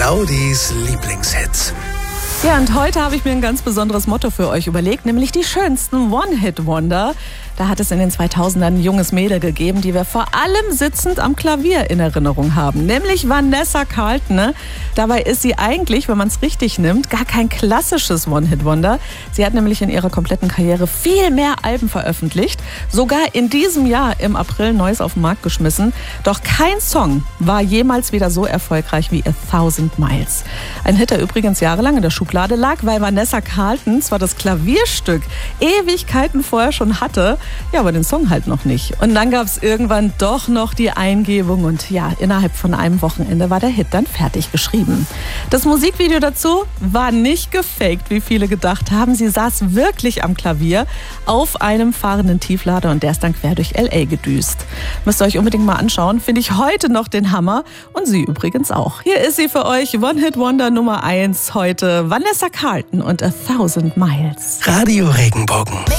Claudis Lieblingshits. Ja, und heute habe ich mir ein ganz besonderes Motto für euch überlegt, nämlich die schönsten One-Hit-Wonder. Da hat es in den 2000ern ein junges Mädel gegeben, die wir vor allem sitzend am Klavier in Erinnerung haben, nämlich Vanessa Carlton. Ne? Dabei ist sie eigentlich, wenn man es richtig nimmt, gar kein klassisches One-Hit-Wonder. Sie hat nämlich in ihrer kompletten Karriere viel mehr Alben veröffentlicht, sogar in diesem Jahr im April Neues auf den Markt geschmissen. Doch kein Song war jemals wieder so erfolgreich wie 1000 Miles. Ein Hit, der übrigens jahrelang in der Schublade lag, weil Vanessa Carlton zwar das Klavierstück Ewigkeiten vorher schon hatte, ja, aber den Song halt noch nicht. Und dann gab es irgendwann doch noch die Eingebung und ja, innerhalb von einem Wochenende war der Hit dann fertig geschrieben. Das Musikvideo dazu war nicht gefaked, wie viele gedacht haben. Sie saß wirklich am Klavier auf einem fahrenden Tieflader und der ist dann quer durch L.A. gedüst. Müsst ihr euch unbedingt mal anschauen. Finde ich heute noch den Hammer und Sie übrigens auch. Hier ist sie für euch, One-Hit-Wonder Nummer 1 heute, Vanessa Carlton und 1000 Miles. Radio Regenbogen.